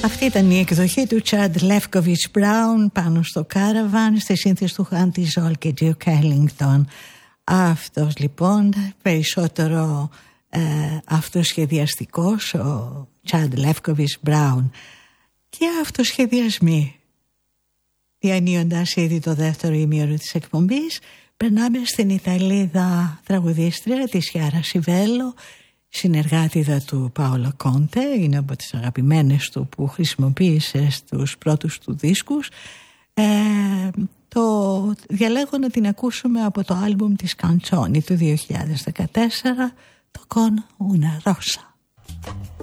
Αυτή ήταν η εκδοχή του Chad Lefkowitz Brown πάνω στο Caravan, στη σύνθεση του Χάντι Ζόλ και Duke Ellington. Αυτός λοιπόν περισσότερο αυτοσχεδιαστικός, ο Chad Lefkowitz Brown, και αυτοσχεδιασμοί. Διανύοντας ήδη το δεύτερο ημίωρο της εκπομπής, περνάμε στην Ιταλίδα τραγουδίστρια της Chiara Sivello, συνεργάτιδα του Πάολο Κόντε, είναι από τις αγαπημένες του που χρησιμοποίησε στους πρώτους του δίσκους. Το διαλέγω να την ακούσουμε από το άλμπουμ της Canzoni του 2014, το Con una rosa.